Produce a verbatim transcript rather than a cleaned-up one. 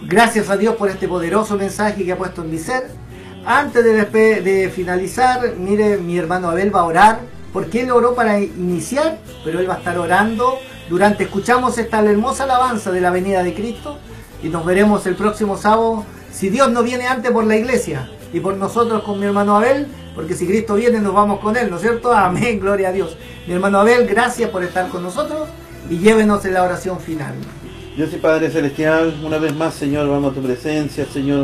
Gracias a Dios por este poderoso mensaje que ha puesto en mi ser. Antes de, de finalizar, mire, mi hermano Abel va a orar, porque él oró para iniciar, pero él va a estar orando durante, escuchamos esta hermosa alabanza de la venida de Cristo, y nos veremos el próximo sábado, si Dios no viene antes por la iglesia, y por nosotros con mi hermano Abel, porque si Cristo viene nos vamos con él, ¿no es cierto? Amén, gloria a Dios. Mi hermano Abel, gracias por estar con nosotros, y llévenos en la oración final. Dios y Padre Celestial, una vez más, Señor, vamos a tu presencia, Señor.